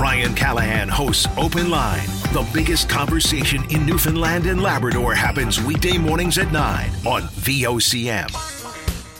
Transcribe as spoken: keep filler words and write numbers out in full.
Brian Callahan hosts Open Line. The biggest conversation in Newfoundland and Labrador happens weekday mornings at nine on V O C M.